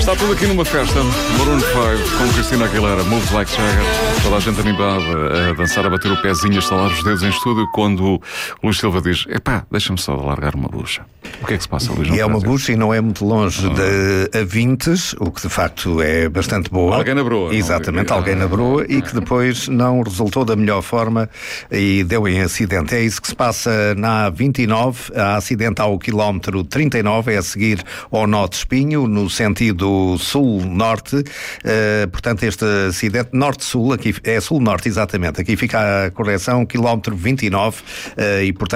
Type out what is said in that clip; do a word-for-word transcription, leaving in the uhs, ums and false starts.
Está tudo aqui numa festa. Maroon cinco com Cristina Aguilera, Moves Like Jagger. Toda a gente animada a dançar, a bater o pezinho, a estalar os dedos em estúdio. Quando o Luís Silva diz: epá, deixa-me só largar uma bucha. O que é que se passa, Luís? E é uma bucha e não é muito longe ah. de A Vintes, o que de facto é bastante boa. Alguém na broa. Exatamente, não, alguém na broa e que depois não resultou da melhor forma e deu em acidente. É isso que se passa na A vinte e nove. Há acidente ao quilómetro trinta e nove, é a seguir ao Nó de Espinho, no sentido sul-norte. Uh, portanto, este acidente norte-sul, aqui é sul-norte, exatamente. Aqui fica a correção, quilómetro vinte e nove, uh, e portanto